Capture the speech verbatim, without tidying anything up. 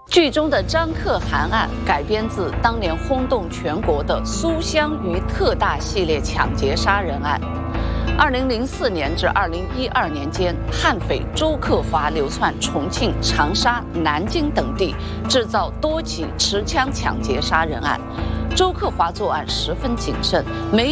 剧中的张可汗案改编自当年轰动全国的苏香鱼特大系列抢劫杀人案。二零零四年至二零一二年间，悍匪周克华流窜重庆、长沙、南京等地，制造多起持枪抢劫杀人案。周克华作案十分谨慎，没